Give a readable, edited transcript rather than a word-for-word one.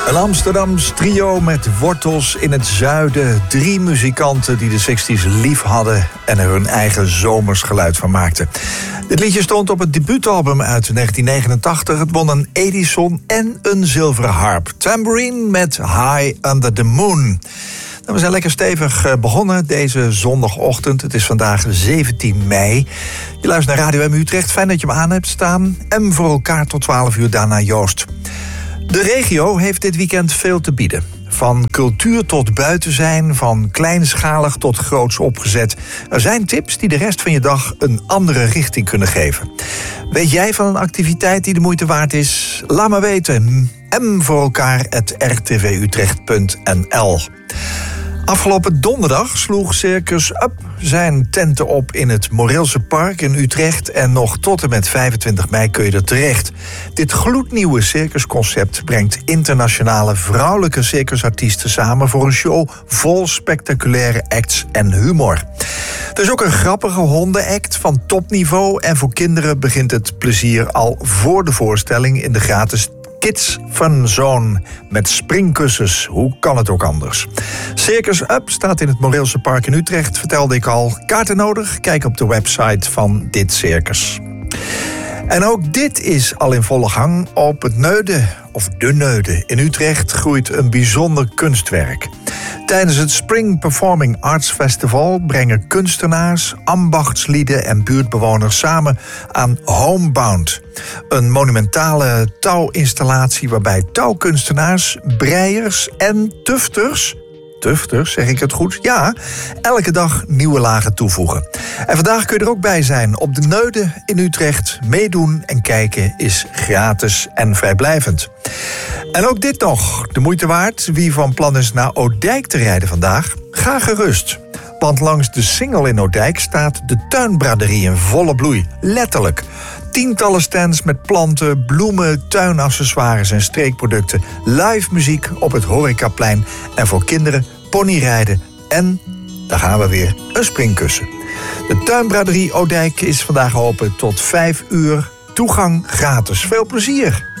Een Amsterdams trio met wortels in het zuiden. 3 muzikanten die de 60's lief hadden en er hun eigen zomersgeluid van maakten. Dit liedje stond op het debuutalbum uit 1989. Het won een Edison en een zilveren harp. Tambourine met High Under the Moon. We zijn lekker stevig begonnen deze zondagochtend. Het is vandaag 17 mei. Je luistert naar Radio M Utrecht. Fijn dat je hem aan hebt staan. M voor elkaar tot 12 uur, daarna Joost. De regio heeft dit weekend veel te bieden. Van cultuur tot buiten zijn, van kleinschalig tot groots opgezet. Er zijn tips die de rest van je dag een andere richting kunnen geven. Weet jij van een activiteit die de moeite waard is? Laat me weten. M voor elkaar @rtvutrecht.nl. Afgelopen donderdag sloeg Circus Up zijn tenten op in het Moreelse Park in Utrecht. En nog tot en met 25 mei kun je er terecht. Dit gloednieuwe circusconcept brengt internationale vrouwelijke circusartiesten samen voor een show vol spectaculaire acts en humor. Er is ook een grappige hondenact van topniveau. En voor kinderen begint het plezier al voor de voorstelling in de gratis Kids Fun Zone met springkussens. Hoe kan het ook anders? Circus Up staat in het Moreelse Park in Utrecht, vertelde ik al. Kaarten nodig? Kijk op de website van dit circus. En ook dit is al in volle gang. Op het Neude, of de Neude in Utrecht, groeit een bijzonder kunstwerk. Tijdens het Spring Performing Arts Festival brengen kunstenaars, ambachtslieden en buurtbewoners samen aan Homebound. Een monumentale touwinstallatie waarbij touwkunstenaars, breiers en tufters, zeg ik het goed? Ja, elke dag nieuwe lagen toevoegen. En vandaag kun je er ook bij zijn op de Neude in Utrecht. Meedoen en kijken is gratis en vrijblijvend. En ook dit nog, de moeite waard. Wie van plan is naar Oudijk te rijden vandaag, ga gerust. Want langs de Singel in Oudijk staat de tuinbraderie in volle bloei. Letterlijk. Tientallen stands met planten, bloemen, tuinaccessoires en streekproducten. Live muziek op het horecaplein. En voor kinderen ponyrijden. En, daar gaan we weer, een springkussen. De tuinbraderie Oudijk is vandaag open tot 5 uur. Toegang gratis. Veel plezier!